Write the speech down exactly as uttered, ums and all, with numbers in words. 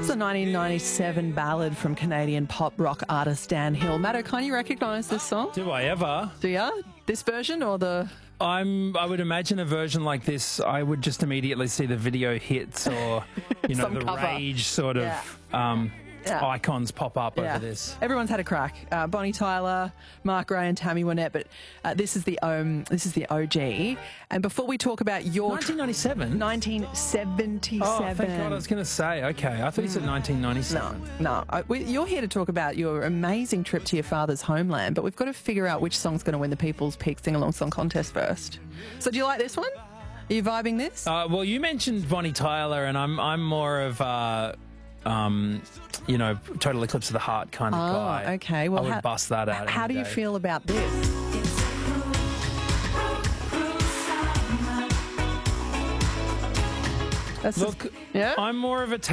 It's a nineteen ninety-seven ballad from Canadian pop rock artist Dan Hill. Matt O'Connor, you recognise this song? Do I ever? Do you? This version or the... I'm. I would imagine a version like this, I would just immediately see the video hits or, you know, Some the cover. rage sort of Yeah. um, Yeah. icons pop up Yeah. over this. Everyone's had a crack. Uh, Bonnie Tyler, Mark Gray and Tammy Wynette, but uh, this is the um, this is the O G. And before we talk about your... nineteen ninety-seven? nineteen seventy-seven. Oh, thank God, I was going to say, okay, I thought you said nineteen ninety-seven. No, no. I, we, you're here to talk about your amazing trip to your father's homeland, but we've got to figure out which song's going to win the People's Peak Sing-Along Song Contest first. So do you like this one? Are you vibing this? Uh, well, you mentioned Bonnie Tyler, and I'm I'm more of, uh, um, you know, Total Eclipse of the Heart kind of Oh, guy. okay. Well, I would how- bust that out. How any do you day. feel about this? That's Look, yeah? I'm more of a